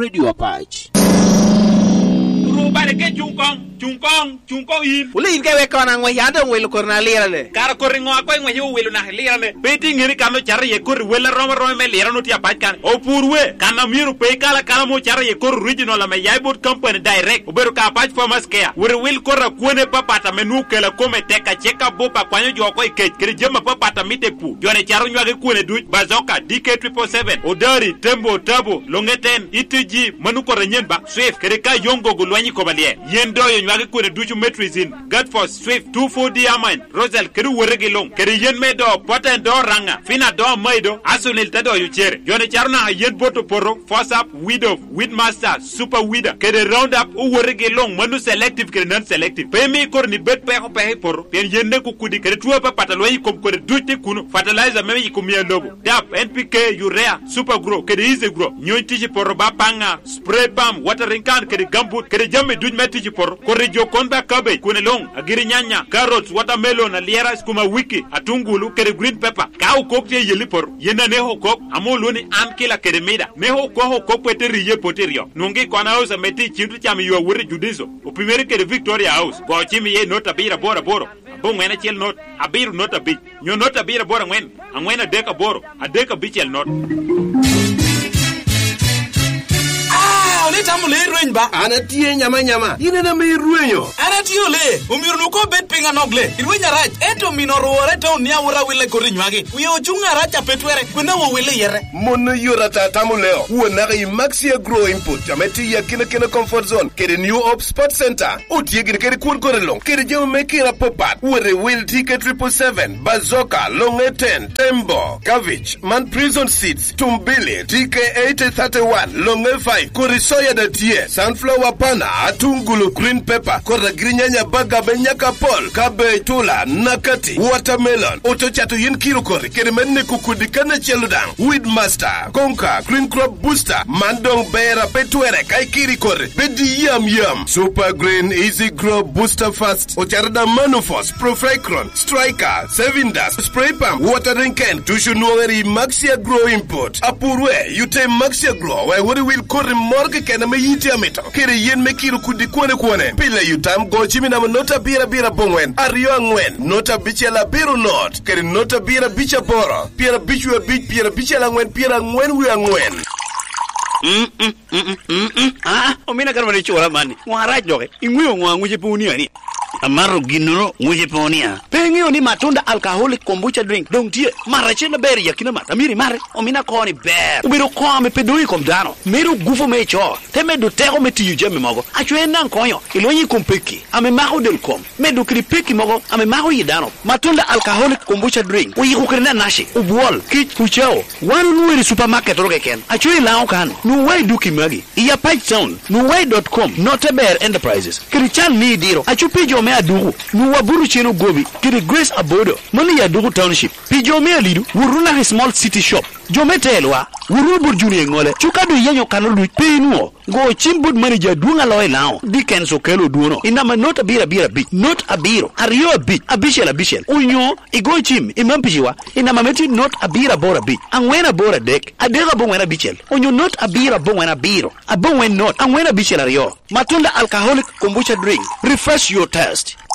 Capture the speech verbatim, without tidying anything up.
radio apach. Bare ke chungkong chungkong chungkong in uli in ke we kona ngwe yado welo korna lirale kar koringo akwa ngwe yo welo na lirale beti ngiri kano char ye kor welo rom rom me lira no tia pat kan o purwe kana miru pe kala kala mo char ye kor original me yaibot company direct oberu ka pat farmers care we will korra kuone papata menu kala kome teka cheka bopa kwanyo jo ko ikech kiri jema papata mite pu jone charu nyage kuone du bazoka D K seven seven odari tembo tabo longeten itg manu ko renyen ba swift kiri ka yongo gulwanyi kobalie yendo yo nyage kuone duchu metrizin Godforce swift two four diamond rosel kiri werege long kiri yen medo poten do ranga fina do maido asunil tado yu chere jone charu na yen boto poro force up widow widmaster super wida kiri round up u werege long manu selective kiri non selective pemi kor ni bet pe ko pe poro pen yende ku kudi kiri tuwa pa pataloi kom kore duchte kuno fertilizer meme yikumia lobo dap N P K urea super grow kiri easy grow nyoy tiji poro ba panga spray palm watering can kiri gambut kiri jamme duj metiji poro kore jo konba cabbage kune long agiri nyanya carrots watermelon aliera skuma wiki atungulu kiri green pepper kau kokte yeli poro yena neho kok amoloni am kila kiri mida neho koho kokpete riye poterio nungi kwana house meti chintu chami yuwa wuri judizo upimeri kiri Victoria House go chimi ye nota bira bora boro bo ngwena chel not abiru not a bit nyo not a bira bora ngwen angwena deka boro a deka bichel not ole tamu le rueny ba ana tie nyama nyama ine na me ruenyo ana tie le umiru no ko bet pinga nogle irwenya rach eto minoro reto ni awura wile korinywage uyo chunga racha petwere kuna wo wile yere mono yora ta tamu leo uona ga maxia grow input jameti ya kina kina comfort zone kede new op sport center utie gire kede kun korelong kede jemo mekira popat wore will D K seven seven bazoka longeten tembo cabbage man prison seeds tumbili D K eight thirty-one longe five korisoya da tie sunflower pana atungulu green pepper kora grinyanya baga benyaka pol cabbage tula nakati watermelon otochato yin kilo kori kede menne kukudi kana cheludang weed master konka green crop booster mandong bera petwere kai kiri kori bedi yam yam super green easy grow booster fast ocharada manufos profecron striker sevindas spray pump watering can tushu nuweri maxia grow import apurwe yute maxia grow we wori will kori morgue kena me yiti amito kere yen me kiro kudi kwane kwane pile yutam go chimi na nota bira bira bongwen ario angwen nota bichela biro not kere nota bira bicha boro pira bichwe bich pira bichela ngwen pira ngwen wi angwen Mm mm mm mm mm ah omina karma ni chola mani ngwaraj doge ingwiyo ngwangu jepuni ani amaro ginoro nguje ponia pengio ni matunda alcoholic kombucha drink dong tie marachena beri yakina matamiri mare omina koni ber ubiro kome pedoi kom dano mero gufo mecho teme do tego meti yujeme mogo achwe nan konyo ilonyi kompeki ame maho del kom medo kripeki mogo ame maho yidano matunda alcoholic kombucha drink uyi kukrena nashi ubwol kich kuchao wanu nuweri supermarket roge ken achwe lao kan nuwei duki magi iya page sound nuwei dot com noteber enterprises kirichan ni diro achupijo me adugu nuwa buru cheno gobi kiri Grace Abodo mani ya dugu township pijo me alidu wuruna small city shop jometelwa wuru burjuni ngole chukadu yenyo kanolu penuo go chimbud manager dunga loy now diken so kelo duono inama not abira bira bit not abiro ario bit abishela bishel unyo igo chim imampishiwa inama meti not abira bora bit angwena bora dek adega bongwena bichel unyo not abira bongwena biro abongwen not angwena bichel ario matunda alcoholic kombucha drink refresh your taste